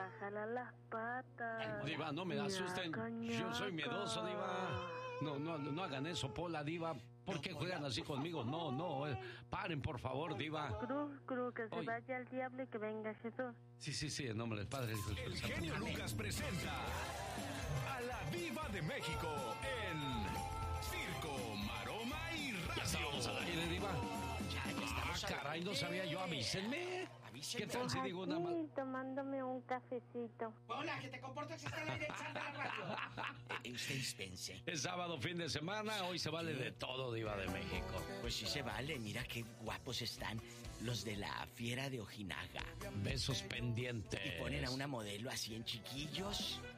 Diva, jala las patas. Diva, no me asusten. Yo soy miedoso, Diva. No hagan eso, Pola, Diva. ¿Por qué juegan así conmigo? No, paren, por favor, Diva. Cruz, que se vaya al diablo y que venga Jesús. Sí, en nombre del Padre y del El Espíritu genio Santo. Lucas presenta a la Diva de México en Circo, Maroma y Radio. Ya estábamos al aire, Diva. Ya estamos al Caray, no aire. sabía yo, avísenme. ¿Qué tal si digo una más? Aquí, tomándome un cafecito. Hola, que te comportas, está al aire, sal de la radio. Usted dispense. Es sábado, fin de semana, hoy se vale de todo, Diva de México. Pues sí se vale, mira qué guapos están los de la Fiera de Ojinaga. Besos pendientes. Y ponen a una modelo así en chiquillos.